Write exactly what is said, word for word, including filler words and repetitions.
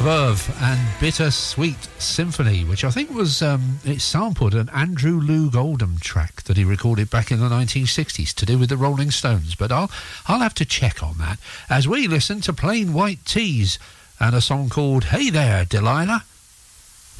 Verve and Bittersweet Symphony, which I think was, um, it sampled an Andrew Loog Oldham track that he recorded back in the nineteen sixties to do with the Rolling Stones, but I'll, I'll have to check on that as we listen to Plain White Tees and a song called Hey There, Delilah.